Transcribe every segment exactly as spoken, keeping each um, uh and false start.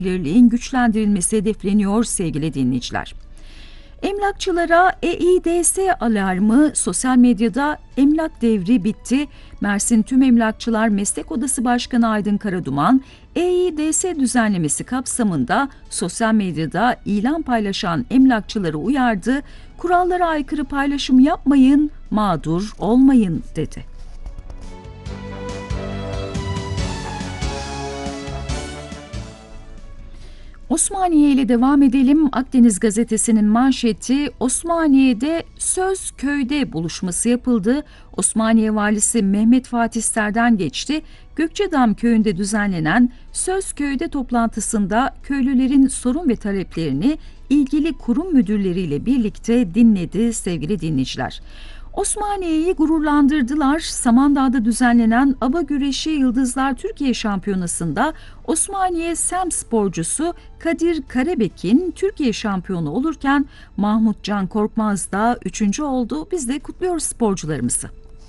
birliğin güçlendirilmesi hedefleniyor sevgili dinleyiciler. Emlakçılara E İ D S alarmı, sosyal medyada emlak devri bitti. Mersin Tüm Emlakçılar Meslek Odası Başkanı Aydın Karaduman, E İ D S düzenlemesi kapsamında sosyal medyada ilan paylaşan emlakçıları uyardı. Kurallara aykırı paylaşım yapmayın, mağdur olmayın dedi. Osmaniye ile devam edelim. Akdeniz Gazetesi'nin manşeti, Osmaniye'de Söz Köy'de buluşması yapıldı. Osmaniye Valisi Mehmet Fatih Ser'den geçti. Gökçedam Köyü'nde düzenlenen Söz Köy'de toplantısında köylülerin sorun ve taleplerini ilgili kurum müdürleriyle birlikte dinledi sevgili dinleyiciler. Osmaniye'yi gururlandırdılar. Samandağ'da düzenlenen Aba Güreşi Yıldızlar Türkiye Şampiyonası'nda Osmaniye Sem sporcusu Kadir Karabek'in Türkiye şampiyonu olurken Mahmut Can Korkmaz da üçüncü oldu. Biz de kutluyoruz sporcularımızı.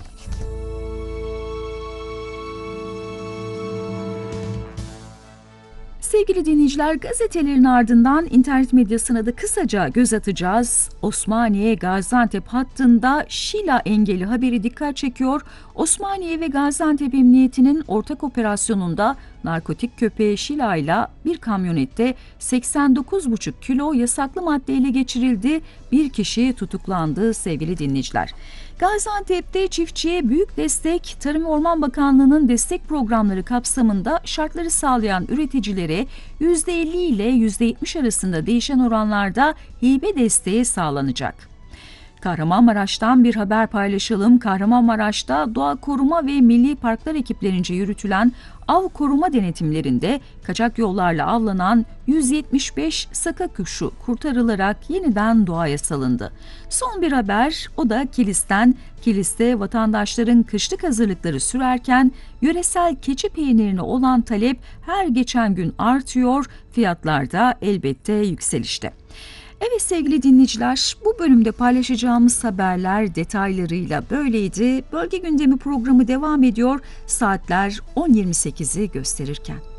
Sevgili dinleyiciler, gazetelerin ardından internet medyasına da kısaca göz atacağız. Osmaniye Gaziantep hattında Şila engeli haberi dikkat çekiyor. Osmaniye ve Gaziantep Emniyeti'nin ortak operasyonunda narkotik köpeği Şila ile bir kamyonette seksen dokuz buçuk kilo yasaklı madde ele geçirildi. Bir kişi tutuklandı sevgili dinleyiciler. Gaziantep'te çiftçiye büyük destek, Tarım ve Orman Bakanlığı'nın destek programları kapsamında şartları sağlayan üreticilere yüzde elli ile yüzde yetmiş arasında değişen oranlarda hibe desteği sağlanacak. Kahramanmaraş'tan bir haber paylaşalım. Kahramanmaraş'ta doğa koruma ve milli parklar ekiplerince yürütülen av koruma denetimlerinde kaçak yollarla avlanan yüz yetmiş beş saka kuşu kurtarılarak yeniden doğaya salındı. Son bir haber, o da Kilis'ten. Kilis'te vatandaşların kışlık hazırlıkları sürerken yöresel keçi peynirine olan talep her geçen gün artıyor, fiyatlar da elbette yükselişte. Evet sevgili dinleyiciler, bu bölümde paylaşacağımız haberler detaylarıyla böyleydi. Bölge Gündemi programı devam ediyor. Saatler on yirmi sekizi gösterirken.